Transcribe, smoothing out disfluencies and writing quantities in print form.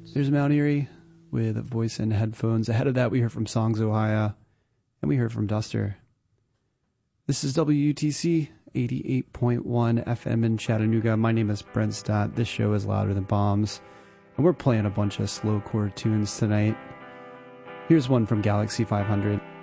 There's Mount Erie with a voice and headphones. Ahead of that, we heard from Songs Ohio, and we heard from Duster. This is WUTC 88.1 FM in Chattanooga. My name is Brent Stott. This show is Louder Than Bombs, and we're playing a bunch of slowcore tunes tonight. Here's one from Galaxy 500.